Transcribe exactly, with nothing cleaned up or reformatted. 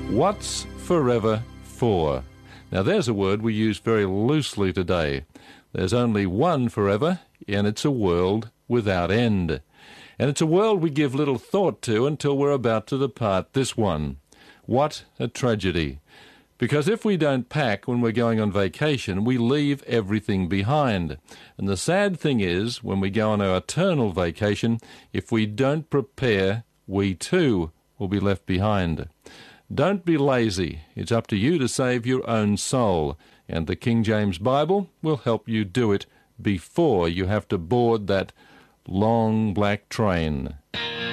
What's forever for? Now there's a word we use very loosely today. There's only one forever, and it's a world without end. And it's a world we give little thought to until we're about to depart this one. What a tragedy. Because if we don't pack when we're going on vacation, we leave everything behind. And the sad thing is, when we go on our eternal vacation, if we don't prepare, we too will be left behind. Don't be lazy. It's up to you to save your own soul. And the King James Bible will help you do it before you have to board that long black train.